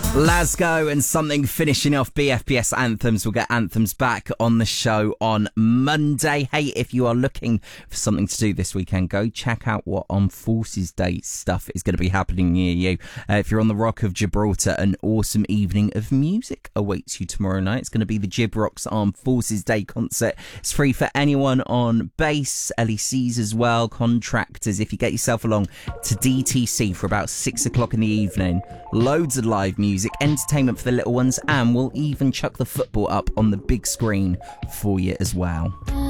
Lasgo and something finishing off BFBS anthems. We'll get anthems back on the show on Monday. Hey, if you are looking for something to do this weekend, go check out what Armed Forces Day stuff is going to be happening near you. If you're on the Rock of Gibraltar, an awesome evening of music awaits you tomorrow night. It's going to be the Gib Rocks Armed Forces Day concert. It's free for anyone on base, LECs as well, contractors. If you get yourself along to DTC for about 6 o'clock in the evening, loads of live music, entertainment for the little ones, and we'll even chuck the football up on the big screen for you as well.